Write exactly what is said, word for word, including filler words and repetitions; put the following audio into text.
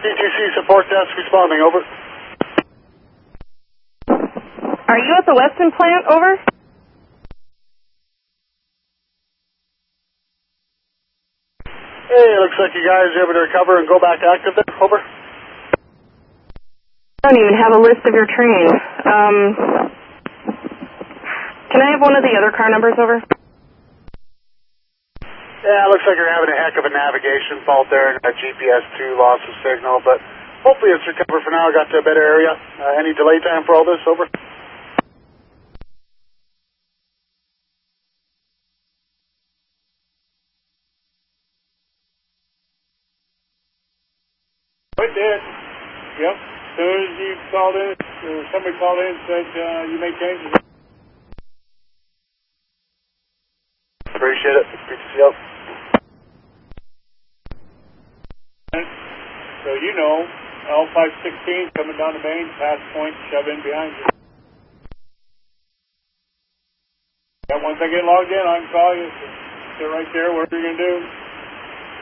T T C support desk responding, over. Are you at the Weston plant, over? Hey, looks like you guys are able to recover and go back active there, over. I don't even have a list of your trains. Um, can I have one of the other car numbers, over? Yeah, looks like you're having a heck of a navigation fault there and a G P S two loss of signal, but hopefully it's recovered for now. Got to a better area. Uh, any delay time for all this, over? I did. Yep. As soon as you called in, or somebody called in and said uh, you made changes. Appreciate it. P T C out. So you know, L five sixteen coming down the main, pass point, shove in behind you. Yeah, once I get logged in, I can call you. Sit right there, whatever you're going to do.